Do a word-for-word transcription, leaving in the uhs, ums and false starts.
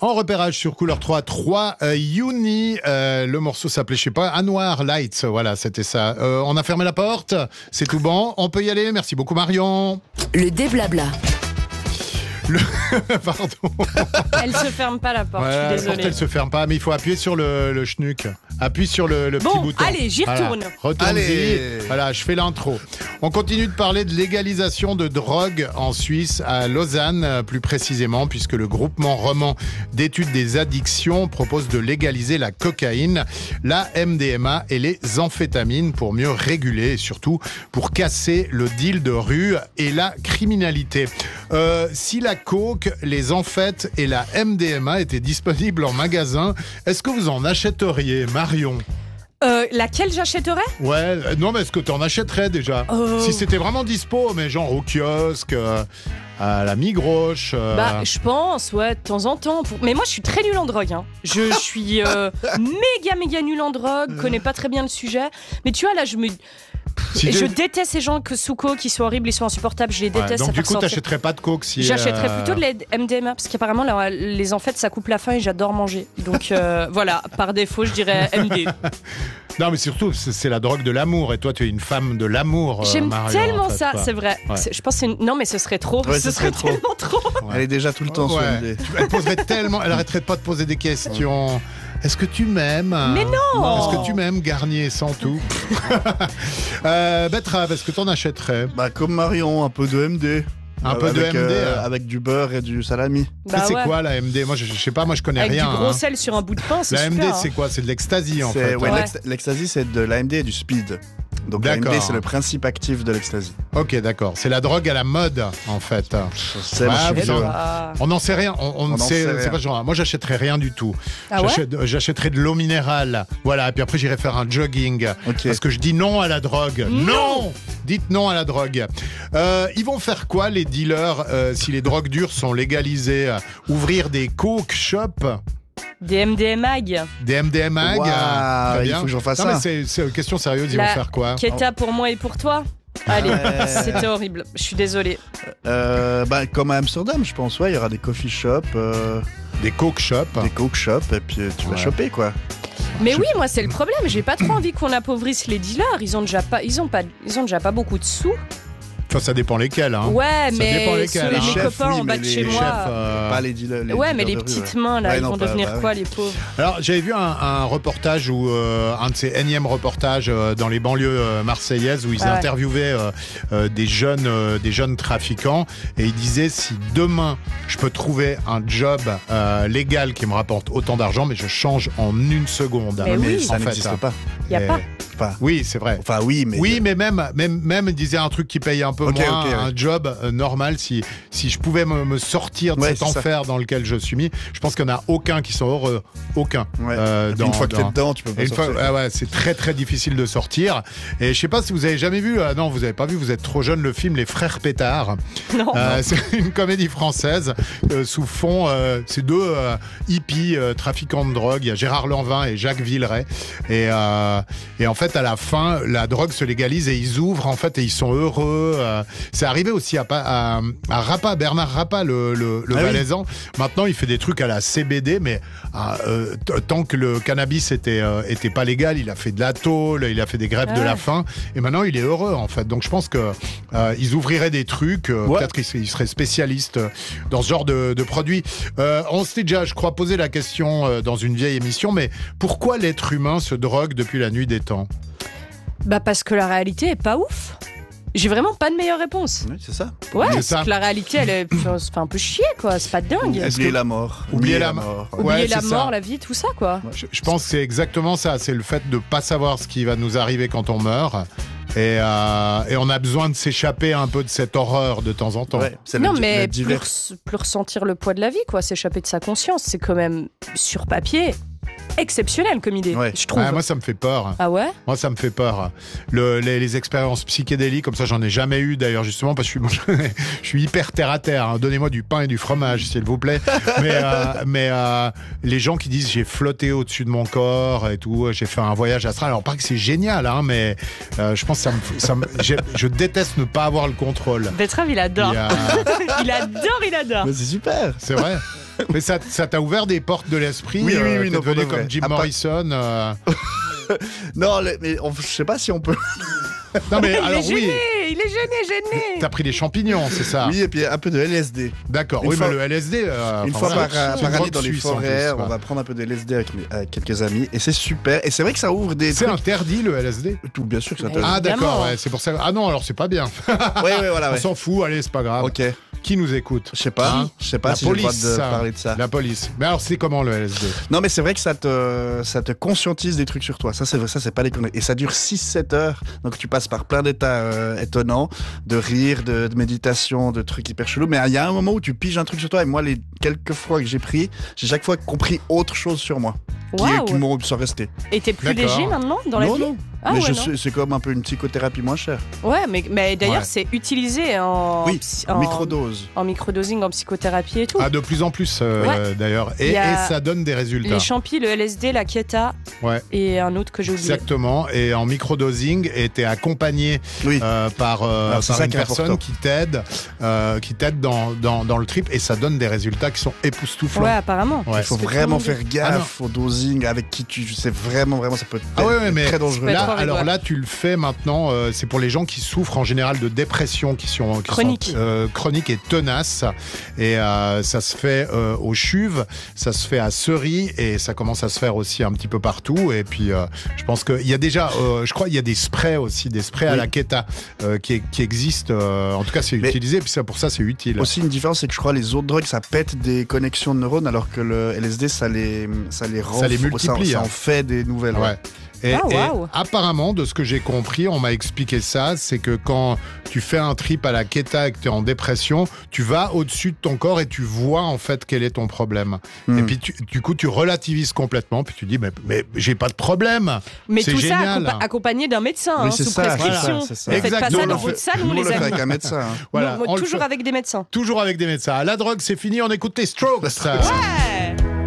En repérage sur Couleur trois, trois euh, Uni, euh, le morceau s'appelait, je sais pas, Anwar Lights, voilà, c'était ça. Euh, on a fermé la porte, c'est tout bon, on peut y aller, merci beaucoup Marion. Le déblabla. Le... Pardon. Elle se ferme pas la porte, Ouais, je suis la désolée. porte, elle se ferme pas, mais il faut appuyer sur le, le schnuck. Appuie sur le, le Bon, petit bouton. allez, j'y retourne. Voilà. Retourne-y. Allez. Voilà, je fais l'intro. On continue de parler de légalisation de drogue en Suisse, à Lausanne euh, plus précisément, puisque le groupement roman d'études des addictions propose de légaliser la cocaïne, la M D M A et les amphétamines pour mieux réguler et surtout pour casser le deal de rue et la criminalité. Euh, si la coke, les amphètes et la M D M A étaient disponibles en magasin, est-ce que vous en achèteriez, Marion ? Euh, laquelle j'achèterais ? Ouais, euh, non mais est-ce que tu en achèterais déjà ? Oh. Si c'était vraiment dispo, mais genre au kiosque, euh, à la Migroche. euh, Bah, je pense, ouais, de temps en temps. Pour- Mais moi, je suis très nulle en drogue. Hein. Je suis euh, méga, méga nulle en drogue, connais pas très bien le sujet. Mais tu vois, là, je me... si je j'ai- déteste ces gens que sous coke, qui sont horribles, ils sont insupportables, je les Ouais, déteste. donc ça du fait coup, ressentir. t'achèterais pas de coke si. J'achèterais euh, plutôt de la M D M A parce qu'apparemment la- les amphètes ça coupe la faim et j'adore manger. Donc euh, voilà, par défaut je dirais M D. Non mais surtout, c'est c'est la drogue de l'amour et toi, tu es une femme de l'amour. euh, J'aime Marion, tellement en fait, ça, quoi. c'est vrai. Ouais. C'est- Je pense que c'est une- non mais ce serait trop, Ouais, ce ce serait serait trop. tellement trop. Elle est déjà tout le temps sur Ouais. M D. Tu- Elle poserait tellement, elle arrêterait pas de poser des questions. Est-ce que tu m'aimes ? Mais non. Est-ce que tu m'aimes, Garnier sans tout euh, Betrave, est-ce que t'en achèterais ? Bah, comme Marion, un peu de M D. Un peu de avec, M D, euh, hein. avec du beurre et du salami. Bah c'est ouais. quoi la M D ? Moi, je, je sais pas, moi je connais Avec rien. du gros hein. sel sur un bout de pain, c'est La super. M D, hein. c'est quoi ? C'est de l'ecstasy en C'est- fait. ouais, Ouais. l'ex- L'ecstasy, c'est de l'A M D et du speed. Donc la M D, D'accord. c'est le principe actif de l'ecstasy. Ok, d'accord. C'est la drogue à la mode en fait. C'est moi, Ouais, je suis vous vieux. en- Ah. On n'en sait rien. On, on ne On n'en sait. sait C'est rien. pas genre. Moi, j'achèterais rien du tout. Ah ouais J'achète- J'achèterais de l'eau minérale. Voilà. Et puis après, j'irai faire un jogging. Ok. Parce que je dis non à la drogue. Non. Dites non à la drogue. Euh, ils vont faire quoi les dealers euh, si les drogues dures sont légalisées ? Ouvrir des coke shops, Des M D M A G. des M D M A G. Waouh, Très il bien. faut que j'en fasse non, ça. mais c'est c'est une question sérieuse. Ils La- vont faire quoi ? Keta pour moi et pour toi. Allez, Ouais. c'était horrible. Je suis désolée. Euh, bah, comme à Amsterdam, je pense. Ouais, il y aura des coffee shops, euh, Des coke shops. des coke shops, et puis euh, tu vas Ouais. choper, quoi. Mais oui, moi c'est le problème. J'ai pas trop envie qu'on appauvrisse les dealers. Ils ont déjà pas, ils ont pas, ils ont déjà pas beaucoup de sous. Enfin, ça dépend lesquels. Hein. Ouais, Ça mais dépend lesquels, ceux- hein. mes Les chefs, copains oui, en bas mais de les chez Les moi. chefs, euh, Pas les dealers. les Ouais, mais les dealers de rue, petites ouais. mains là, Ouais, ils non, vont pas- devenir bah, quoi, ouais. les pauvres? Alors, j'avais vu un, un reportage où euh, un de ces énièmes reportages euh, dans les banlieues euh, marseillaises où ils Ah ouais. interviewaient euh, euh, des jeunes, euh, des jeunes trafiquants et ils disaient si demain je peux trouver un job euh, légal qui me rapporte autant d'argent, mais je change en une seconde. Mais Mais oui. ça En fait, n'existe hein. pas. Y a Et- pas. Enfin, Oui, c'est vrai. enfin, oui, mais. Oui, mais même, même, même, il disait un truc qui paye un peu Ok, moins, ok, ouais. un job euh, normal. Si, si je pouvais me, me sortir de Ouais, cet c'est ça. enfer dans lequel je suis mis, je pense qu'il n'y en a aucun qui sont heureux. Aucun. Ouais. Euh, Et puis une fois que t'es dans- dedans, tu peux pas Et une fois, sortir. ouais, ouais, c'est très très difficile de sortir. Et je sais pas si vous avez jamais vu, euh, non, vous avez pas vu, vous êtes trop jeune, le film Les Frères Pétard. Non. Euh, c'est une comédie française euh, sous fond, euh, c'est deux euh, hippies euh, trafiquants de drogue. Il y a Gérard Lanvin et Jacques Villeray. Et, euh, et en fait, à la fin, la drogue se légalise et ils ouvrent en fait et ils sont heureux. Euh, c'est arrivé aussi à, Pa- à, à Rappa, Bernard Rappa, le, le, le Ah oui. Valaisan. Maintenant, il fait des trucs à la C B D, mais euh, t- tant que le cannabis était, euh, était pas légal, il a fait de la tôle, il a fait des grèves Ah de la ouais. faim. Et maintenant, il est heureux en fait. Donc, je pense que euh, ils ouvriraient des trucs. euh, Ouais. Peut-être qu'ils seraient- ils seraient spécialistes euh, dans ce genre de, de produits. Euh, on s'était déjà, je crois, posé la question euh, dans une vieille émission, mais pourquoi l'être humain se drogue depuis la nuit des temps ? Bah parce que la réalité est pas ouf. J'ai vraiment pas de meilleure réponse. Oui, c'est ça. Ouais, C'est c'est ça. que la réalité, elle est enfin, c'est un peu chier, quoi. C'est pas dingue. Est-ce Oublier que- la mort. Oublier la mort. ouais. Oublier Ouais, la c'est mort, ça. la vie, tout ça, quoi. Je, je pense que c'est exactement ça. C'est le fait de pas savoir ce qui va nous arriver quand on meurt. Et, euh, et on a besoin de s'échapper un peu de cette horreur de temps en temps. Ouais, c'est le Non, di- mais le plus, divers. res- plus ressentir le poids de la vie, quoi. S'échapper de sa conscience, c'est quand même sur papier exceptionnel comme idée, Ouais. je trouve. Ah, moi, ça me fait peur. Ah ouais? Moi, ça me fait peur. Le, les, les expériences psychédéliques, comme ça, j'en ai jamais eu d'ailleurs, justement, parce que je suis, je suis hyper terre à terre. Hein. Donnez-moi du pain et du fromage, s'il vous plaît. Mais, euh, mais euh, les gens qui disent j'ai flotté au-dessus de mon corps et tout, j'ai fait un voyage astral. Alors, pas que c'est génial, hein, mais euh, je pense que ça me, ça me, je déteste ne pas avoir le contrôle. Betrave, il adore. Il, a... il adore, il adore. Mais c'est super. C'est vrai. Mais ça, ça t'a ouvert des portes de l'esprit. Oui, oui, oui, euh, t'es non, pour devenu de vrai. comme Jim Ah, pas- Morrison. euh, Non, le- mais on- je sais pas si on peut. Non mais il alors est gêné, oui, il est gêné, gêné. t'as pris des champignons, c'est ça. Oui, et puis un peu de L S D. D'accord. Une Oui, fois- mais le L S D. euh, Une enfin, fois voilà, par, c'est par une année drogue dans les suisse, en forêts, plus, on quoi. va prendre un peu de L S D avec, mes- avec quelques amis. Et c'est super. Et c'est vrai que ça ouvre des C'est trucs. interdit le L S D. Tout, bien sûr que ça Mais- te. Ah Évidemment. d'accord, ouais, c'est pour ça. Ah non, alors c'est pas bien. Ouais, ouais, voilà. On Ouais. s'en fout. Allez, c'est pas grave. Ok. Qui nous écoute? Je sais pas. Hein Je sais pas La si j'ai le droit police, de ça. parler de ça. La police. Mais alors c'est comment le L S D? Non, mais c'est vrai que ça te, ça te conscientise des trucs sur toi. Ça, c'est vrai, ça, c'est pas des conneries. Et ça dure six sept heures. Donc, tu passes par plein d'états euh, étonnants, de rire, de, de méditation, de trucs hyper chelous. Mais il y a un moment où tu piges un truc sur toi. Et moi, les quelques fois que j'ai pris, j'ai chaque fois compris autre chose sur moi. Qui, Waouh. qui m'ont sont restés. Et t'es plus D'accord. léger maintenant dans la non, vie? non. Ah mais ouais, je non. sais- c'est comme un peu une psychothérapie moins chère. Ouais, mais, mais d'ailleurs, Ouais. c'est utilisé en, Oui, psy- en, microdose. en microdosing, en psychothérapie et tout. Ah de plus en plus euh, d'ailleurs. Et, Il y a et ça donne des résultats. Les champis, le L S D, la Keta Ouais. et un autre que j'ai oublié. Exactement. Et en microdosing, et t'es accompagné Oui. euh, par, euh, Alors, c'est par ça une qui est personne important. qui t'aide, euh, qui t'aide dans, dans, dans le trip, et ça donne des résultats qui sont époustouflants. Ouais, apparemment. Ouais. Il faut Ce que vraiment tout le monde faire dit. gaffe au dosing avec qui tu. C'est vraiment, vraiment, ça peut être Ah ouais, ouais, mais très dangereux. peut être Là, horrible, alors ouais. là, tu le fais maintenant. euh, c'est pour les gens qui souffrent en général de dépression, qui sont, qui Chronique. sont euh, chroniques et tenaces. Et euh, ça se fait euh, au Chuve, ça se fait à Cery, et ça commence à se faire aussi un petit peu partout. Et puis, euh, je pense qu'il y a déjà, euh, je crois, il y a des sprays aussi, des sprays à Oui. la Keta euh, qui, qui existent. euh, en tout cas, c'est Mais- utilisé. Et puis ça, pour ça, c'est utile. Aussi, une différence, c'est que je crois les autres drogues, ça pète des connexions de neurones, alors que le L S D, ça les, ça les rend. Ça les multiplie, Ça, hein. en fait des nouvelles. Ouais. ouais. Et, Ah, et waouh. apparemment, de ce que j'ai compris, on m'a expliqué ça, c'est que quand tu fais un trip à la Keta et que tu es en dépression, tu vas au-dessus de ton corps et tu vois en fait quel est ton problème. Hmm. Et puis tu- du coup, tu relativises complètement, puis tu dis, mais, mais j'ai pas de problème. Mais C'est tout génial. ça accompa- accompagné d'un médecin, Oui, hein, c'est sous ça, prescription. c'est ça, c'est ça. Ne faites pas Exactement. ça Nous, dans on votre le salle, Nous, on on les le fait aime. avec un médecin. hein. Voilà, Nous, on le toujours fait. avec des médecins. Toujours avec des médecins. La drogue, c'est fini, on écoute les Strokes. Ouais.